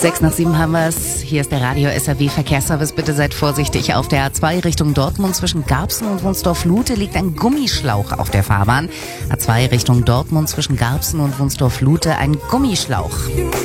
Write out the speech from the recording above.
6:06 haben wir es. Hier ist der Radio SAW Verkehrsservice. Bitte seid vorsichtig. Auf der A2 Richtung Dortmund zwischen Garbsen und Wunstorf-Lute liegt ein Gummischlauch auf der Fahrbahn. A2 Richtung Dortmund zwischen Garbsen und Wunstorf-Lute ein Gummischlauch.